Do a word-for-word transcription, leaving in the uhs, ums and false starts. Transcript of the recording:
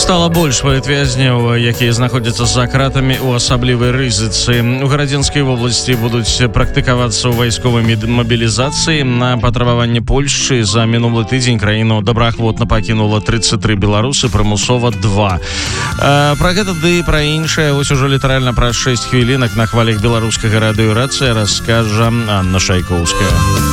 Стала больш палітвязняў, якія знаходзяцца за кратамі ў асаблівай рызыцы. У Гарадзенскай вобласці будуць практыкавацца ў вайсковай мабілізацыі. На патрабаванне Польшчы за мінулы тыдзень краіну добраахвотна пакінула тридцать три беларусы, прымусова два. А, пра гэта ды пра іншае вось ужо літаральна праз шэсць хвілінак на хвалях беларускага радыё «Рацыя» раскажа Анна Шайкоўская.